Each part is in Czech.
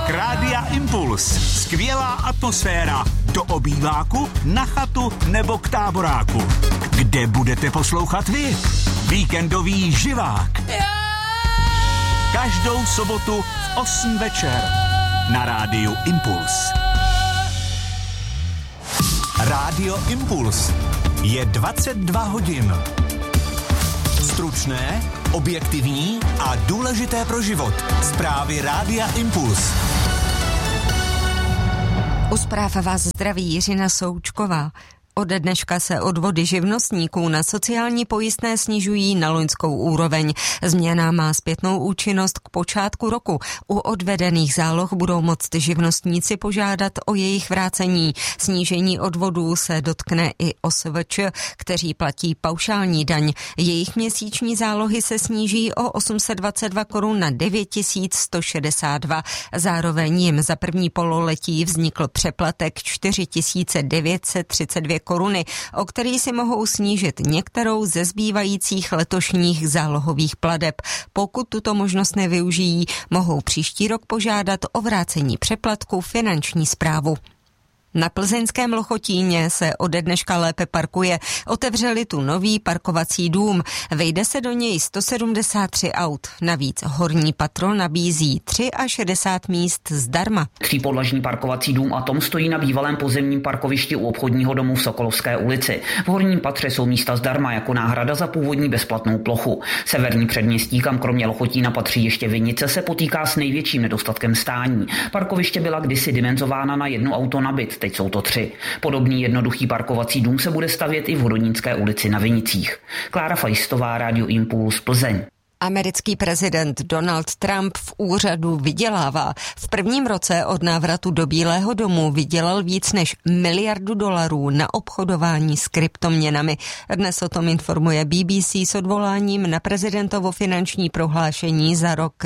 Park Rádia Impuls. Skvělá atmosféra. Do obýváku, na chatu nebo k táboráku. Kde budete poslouchat vy? Víkendový živák. Každou sobotu v 8 večer na Rádiu Impuls. Rádio Impuls je 22 hodin. Stručné, objektivní a důležité pro život. Zprávy Rádia Impuls. U zpráv vás zdraví Jiřina Součková. Od dneška se odvody živnostníků na sociální pojistné snižují na loňskou úroveň. Změna má zpětnou účinnost k počátku roku. U odvedených záloh budou moct živnostníci požádat o jejich vrácení. Snížení odvodů se dotkne i OSVČ, kteří platí paušální daň. Jejich měsíční zálohy se sníží o 822 korun na 9162. Zároveň jim za první pololetí vznikl přeplatek 4932 koruny, o který si mohou snížit některou ze zbývajících letošních zálohových plateb. Pokud tuto možnost nevyužijí, mohou příští rok požádat o vrácení přeplatku finanční správu. Na plzeňském Lochotíně se ode dneška lépe parkuje. Otevřeli tu nový parkovací dům. Vejde se do něj 173 aut. Navíc horní patro nabízí 63 míst zdarma. Třípodlažní parkovací dům Atom stojí na bývalém pozemním parkovišti u obchodního domu v Sokolovské ulici. V horním patře jsou místa zdarma jako náhrada za původní bezplatnou plochu. Severní předměstí, kam kromě Lochotína patří ještě Vinice, se potýká s největším nedostatkem stání. Parkoviště byla kdysi dimenzována na 1 auto na byt. Teď jsou to 3. Podobný jednoduchý parkovací dům se bude stavět i v Hodonínské ulici na Vinicích. Klára Fajstová, Rádio Impuls, Plzeň. Americký prezident Donald Trump v úřadu vydělává. V prvním roce od návratu do Bílého domu vydělal víc než $1 miliardu na obchodování s kryptoměnami. Dnes o tom informuje BBC s odvoláním na prezidentovo finanční prohlášení za rok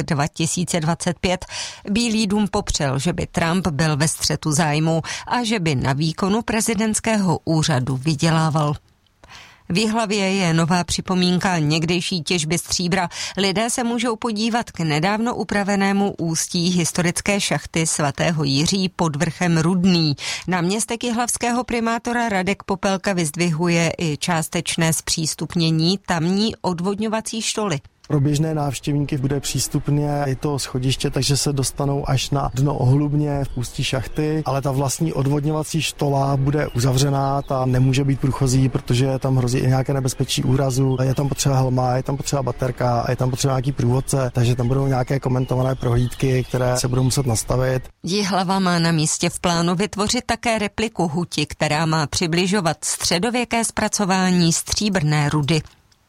2025. Bílý dům popřel, že by Trump byl ve střetu zájmu a že by na výkonu prezidentského úřadu vydělával. V Jihlavě je nová připomínka někdejší těžby stříbra. Lidé se můžou podívat k nedávno upravenému ústí historické šachty svatého Jiří pod vrchem Rudný. Náměstek jihlavského primátora Radek Popelka vyzdvihuje i částečné zpřístupnění tamní odvodňovací štoly. Pro běžné návštěvníky bude přístupně i to schodiště, takže se dostanou až na dno ohlubně v ústí šachty, ale ta vlastní odvodňovací štola bude uzavřená, ta nemůže být průchozí, protože tam hrozí i nějaké nebezpečí úrazu. Je tam potřeba helma, je tam potřeba baterka a je tam potřeba nějaký průvodce, takže tam budou nějaké komentované prohlídky, které se budou muset nastavit. Jihlava má na místě v plánu vytvořit také repliku huti, která má přibližovat středověké zpracování stříbrné rudy.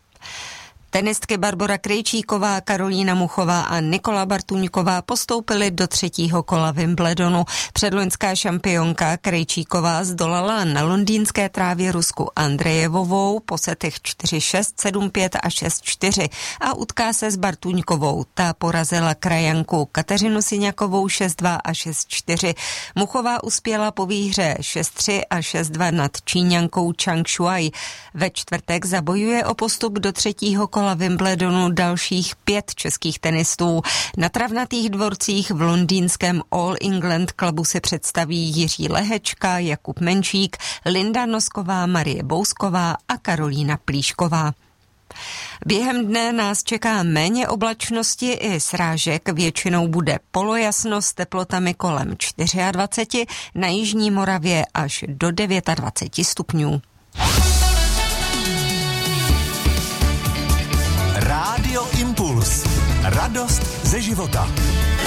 Tenistky Barbora Krejčíková, Karolína Muchová a Nikola Bartuňková postoupily do 3. kola Wimbledonu. Předloňská šampionka Krejčíková zdolala na londýnské trávě Rusku Andrejevovou po setech 4-6, 7-5 a 6-4 a utká se s Bartuňkovou. Ta porazila krajanku Kateřinu Siňakovou 6-2 a 6-4. Muchová uspěla po výhře 6-3 a 6-2 nad Číňankou Chang Shuai. Ve čtvrtek zabojuje o postup do 3. kola Wimbledonu dalších 5 českých tenistů. Na travnatých dvorcích v londýnském All England klubu se představí Jiří Lehečka, Jakub Menšík, Linda Nosková, Marie Bousková a Karolína Plíšková. Během dne nás čeká méně oblačnosti i srážek, většinou bude polojasno s teplotami kolem 24, na jižní Moravě až do 29 stupňů. Rádio Impuls. Radost ze života.